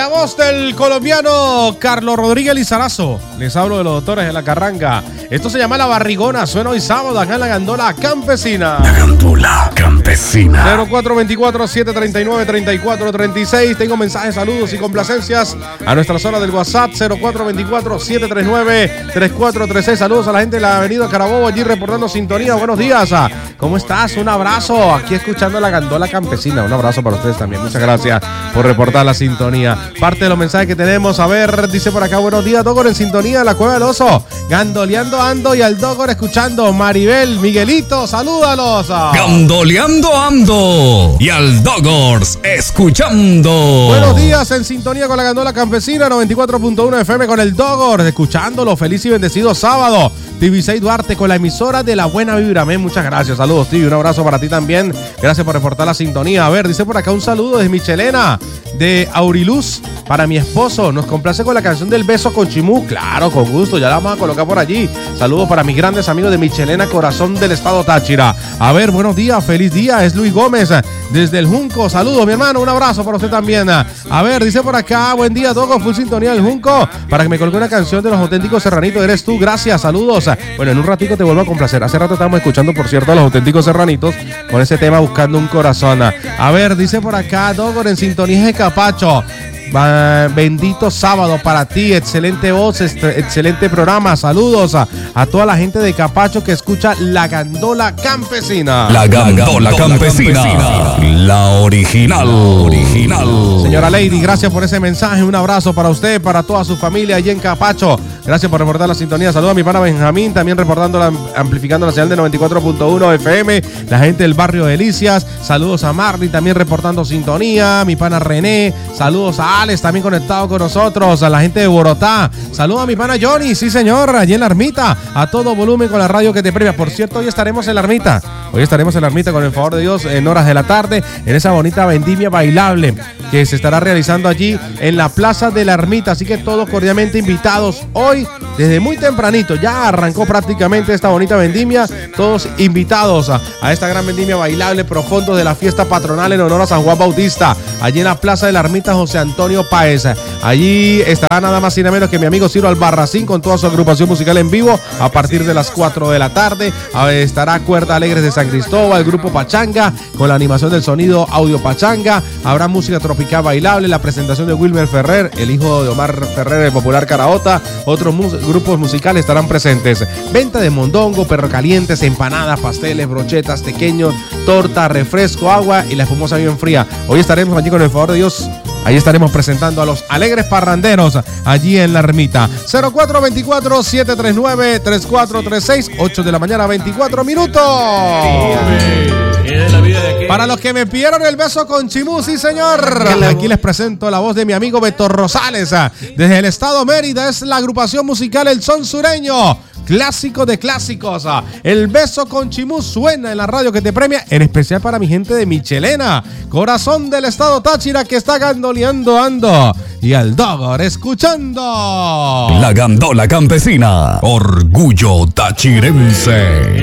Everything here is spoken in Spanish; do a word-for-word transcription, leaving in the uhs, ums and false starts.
La voz del colombiano Carlos Rodríguez Lizarazo. Les hablo de los doctores de la Carranga. Esto se llama La Barrigona. Suena hoy sábado acá en la Gandola Campesina. La Gandola Campesina. cero cuatro dos cuatro, siete tres nueve, tres cuatro tres seis. Tengo mensajes, saludos y complacencias a nuestra zona del WhatsApp cero cuatro dos cuatro, siete tres nueve, tres cuatro tres seis. Saludos a la gente de la avenida Carabobo allí reportando sintonía. Buenos días. ¿Cómo estás? Un abrazo. Aquí escuchando la Gandola Campesina. Un abrazo para ustedes también. Muchas gracias por reportar la sintonía. Parte de los mensajes que tenemos. A ver, dice por acá, buenos días, Dogor en sintonía, la Cueva del Oso. Gandoleando ando y al Dogor escuchando. Maribel, Miguelito, salúdalos. Gandoleando ando y al Dogors escuchando. Buenos días en sintonía con la Gandola Campesina, noventa y cuatro punto uno F M con el Dogor, escuchándolo. Feliz y bendecido sábado. T V seis Duarte con la emisora de la buena vibra. Amén. Muchas gracias. Saludos, Tibi. Un abrazo para ti también. Gracias por reportar la sintonía. A ver, dice por acá un saludo desde Michelena, de Auriluz, para mi esposo. Nos complace con la canción del beso con Chimú. Claro, con gusto. Ya la vamos a colocar por allí. Saludos para mis grandes amigos de Michelena, corazón del estado Táchira. A ver, buenos días. Feliz día. Es Luis Gómez desde el Junco. Saludos, mi hermano. Un abrazo para usted también. A ver, dice por acá, buen día, Dogo. Full sintonía del Junco para que me coloque una canción de los auténticos serranitos. Eres tú. Gracias. Saludos. Bueno, en un ratito te vuelvo a complacer. Hace rato estábamos escuchando, por cierto, a los auténticos serranitos con ese tema Buscando un Corazón. A ver, dice por acá, Dogo, en sintonía de Capacho. Bendito sábado para ti, excelente voz, excelente programa. Saludos a, a toda la gente de Capacho que escucha la Gandola Campesina. La Gandola Campesina, la original, original. Señora Lady, gracias por ese mensaje. Un abrazo para usted, para toda su familia allí en Capacho. Gracias por reportar la sintonía. Saludos a mi pana Benjamín, también reportando, la, amplificando la señal de noventa y cuatro punto uno F M. La gente del barrio Delicias. Saludos a Marley, también reportando sintonía. Mi pana René. Saludos a Alex, también conectado con nosotros. A la gente de Borotá. Saludos a mi pana Johnny, sí señor, allí en la Ermita. A todo volumen con la radio que te premia. Por cierto, hoy estaremos en la Ermita. Hoy estaremos en la Ermita, con el favor de Dios, en horas de la tarde, en esa bonita vendimia bailable que se estará realizando allí en la Plaza de la Ermita. Así que todos cordialmente invitados hoy, desde muy tempranito. Ya arrancó prácticamente esta bonita vendimia. Todos invitados a, a esta gran vendimia bailable profundo de la fiesta patronal en honor a San Juan Bautista. Allí en la Plaza de la Ermita José Antonio Páez. Allí estará nada más y nada menos que mi amigo Ciro Albarracín con toda su agrupación musical en vivo a partir de las cuatro de la tarde. Estará Cuerda Alegres de San Cristóbal, el grupo Pachanga con la animación del sonido Audio Pachanga. Habrá música tropical bailable, la presentación de Wilmer Ferrer, el hijo de Omar Ferrer, el popular Caraota. Otros mus- grupos musicales estarán presentes. Venta de mondongo, perro calientes, empanadas, pasteles, brochetas, tequeños, torta, refresco, agua y la espumosa bien fría. Hoy estaremos allí con el favor de Dios. Ahí estaremos presentando a los alegres parranderos allí en la Ermita. cero cuatro dos cuatro, siete tres nueve, tres cuatro tres seis, ocho de la mañana, veinticuatro minutos. Para los que me pidieron el beso con Chimú, sí señor. Aquí les presento la voz de mi amigo Beto Rosales. Desde el estado Mérida es la agrupación musical El Son Sureño. Clásico de clásicos. El beso con Chimú suena en la radio que te premia, en especial para mi gente de Michelena, corazón del estado Táchira, que está gandoleando ando y al Dogor escuchando la Gandola Campesina, orgullo tachirense.